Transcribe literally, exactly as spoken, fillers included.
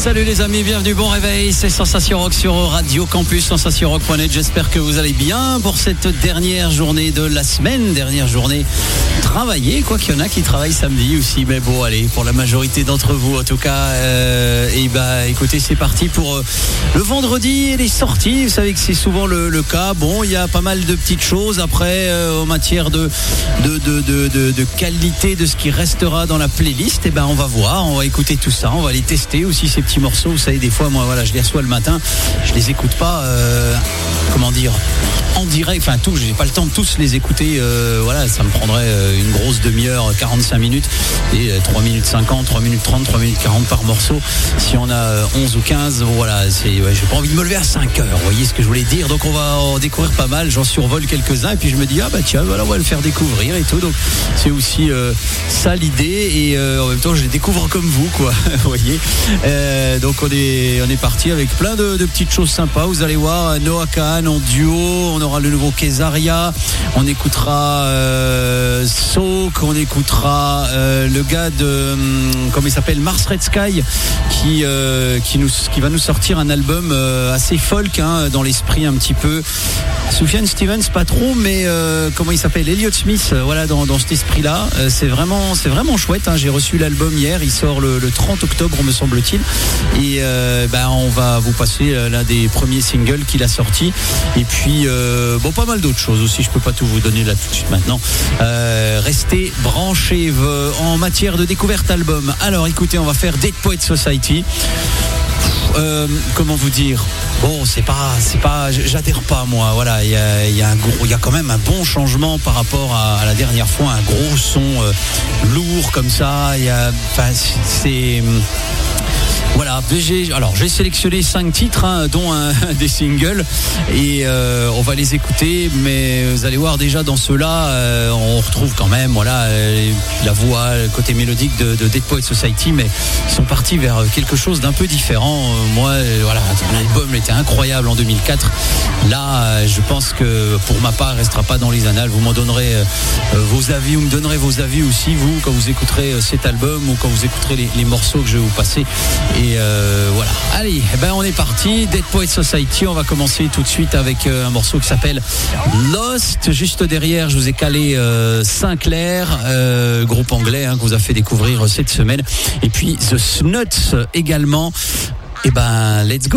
Salut les amis, bienvenue, bon réveil, c'est Sensation Rock sur Radio Campus, sensation rock point net. J'espère que vous allez bien pour cette dernière journée de la semaine, dernière journée travaillée, quoi qu'il y en a qui travaillent samedi aussi, mais bon allez, pour la majorité d'entre vous en tout cas, euh, et bah écoutez, c'est parti pour euh, le vendredi et les sorties. Vous savez que c'est souvent le, le cas. Bon, il y a pas mal de petites choses après euh, en matière de de, de, de, de de qualité de ce qui restera dans la playlist. Et ben on va voir, on va écouter tout ça, on va les tester aussi ces petits morceaux. Vous savez, des fois moi voilà, je les reçois le matin, je les écoute pas euh, comment dire en direct, enfin tout, j'ai pas le temps de tous les écouter, euh, voilà, ça me prendrait euh, une grosse demi-heure, quarante-cinq minutes et euh, trois minutes cinquante, trois minutes trente, trois minutes quarante par morceau. Si on a euh, onze ou quinze, voilà, c'est, ouais, j'ai pas envie de me lever à cinq heures, vous voyez ce que je voulais dire. Donc on va en découvrir pas mal, j'en survole quelques-uns et puis je me dis ah bah tiens, voilà, on va le faire découvrir et tout. Donc c'est aussi euh, ça l'idée, et euh, en même temps je les découvre comme vous, quoi. Vous voyez, euh, donc on est on est parti avec plein de, de petites choses sympas. Vous allez voir, Noah Kahan en duo, on aura le nouveau Kesaria, on écoutera euh, Soak, on écoutera euh, le gars de hum, comment il s'appelle, Mars Red Sky, qui euh, qui nous qui va nous sortir un album euh, assez folk, hein, dans l'esprit un petit peu Sufjan Stevens, pas trop, mais euh, comment il s'appelle, Elliott Smith, euh, voilà, dans, dans cet esprit-là. Euh, c'est vraiment, c'est vraiment chouette, hein. J'ai reçu l'album hier, il sort le, le trente octobre, me semble-t-il. Et euh, ben, on va vous passer euh, l'un des premiers singles qu'il a sorti. Et puis, euh, bon, pas mal d'autres choses aussi. Je peux pas tout vous donner là tout de suite maintenant. Euh, restez branchés euh, en matière de découverte album. Alors, écoutez, on va faire Dead Poets Society. Euh, comment vous dire, bon, c'est pas, c'est pas, j'adhère pas moi. Voilà, il y a, il y a un gros, il y a quand même un bon changement par rapport à, à la dernière fois, un gros son euh, lourd comme ça. Il y a, enfin, c'est voilà, j'ai, alors j'ai sélectionné cinq titres, hein, dont un, des singles, et euh, on va les écouter, mais vous allez voir déjà dans ceux-là, euh, on retrouve quand même voilà, euh, la voix, le côté mélodique de, de Dead Poets Society, mais ils sont partis vers quelque chose d'un peu différent. Euh, moi, euh, voilà, l'album était incroyable en deux mille quatre. Là, euh, je pense que pour ma part, il ne restera pas dans les annales. Vous m'en donnerez euh, vos avis, vous me donnerez vos avis aussi, vous, quand vous écouterez cet album ou quand vous écouterez les, les morceaux que je vais vous passer. Et euh, voilà. Allez, eh ben on est parti. Dead Poets Society. On va commencer tout de suite avec euh, un morceau qui s'appelle Lost. Juste derrière, je vous ai calé euh, Sinclair, euh, groupe anglais, hein, que vous a fait découvrir cette semaine. Et puis The Snuts également. Et ben, let's go.